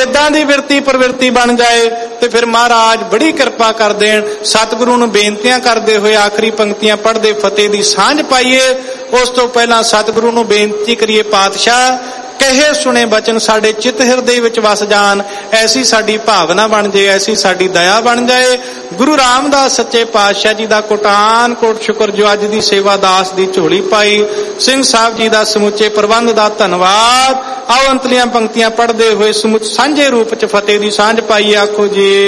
ਇਦਾਂ ਦੀ ਬਿਰਤੀ ਪ੍ਰਵਿਰਤੀ ਬਣ ਜਾਏ ਤੇ ਫਿਰ ਮਹਾਰਾਜ ਬੜੀ ਕਿਰਪਾ ਕਰ ਦੇਣ। ਸਤਿਗੁਰੂ ਨੂੰ ਬੇਨਤੀਆਂ ਕਰਦੇ ਹੋਏ ਆਖਰੀ ਪੰਕਤੀਆਂ ਪੜ੍ਹਦੇ ਫਤਿਹ ਦੀ ਸਾਂਝ ਪਾਈਏ। ਉਸ ਤੋਂ ਪਹਿਲਾਂ ਸਤਿਗੁਰੂ ਨੂੰ ਬੇਨਤੀ ਕਰੀਏ, ਪਾਤਸ਼ਾਹ ਕਹੇ ਸੁਣੇ ਬਚਨ ਸਾਡੇ ਚਿੱਤ ਹਿਰਦੇ ਵਿੱਚ ਵਸ ਜਾਣ, ਐਸੀ ਸਾਡੀ ਭਾਵਨਾ ਬਣ ਜਾਏ, ਐਸੀ ਸਾਡੀ ਦਇਆ ਬਣ ਜਾਏ। ਗੁਰੂ ਰਾਮਦਾਸ ਸੱਚੇ ਪਾਤਸ਼ਾਹ ਜੀ ਦਾ ਕੋਟਾਨ ਕੋਟ ਸ਼ੁਕਰ ਜੋ ਅੱਜ ਦੀ ਸੇਵਾ ਦਾਸ ਦੀ ਝੋਲੀ ਪਾਈ। ਸਿੰਘ ਸਾਹਿਬ ਜੀ ਦਾ ਸਮੁੱਚੇ ਪ੍ਰਬੰਧ ਦਾ ਧੰਨਵਾਦ। ਆਓ ਅੰਤਲੀਆਂ ਪੰਕਤੀਆਂ ਪੜ੍ਹਦੇ ਹੋਏ ਸਾਂਝੇ ਰੂਪ ਚ ਫਤਿਹ ਦੀ ਸਾਂਝ ਪਾਈਏ। ਆਖੋ ਜੀ।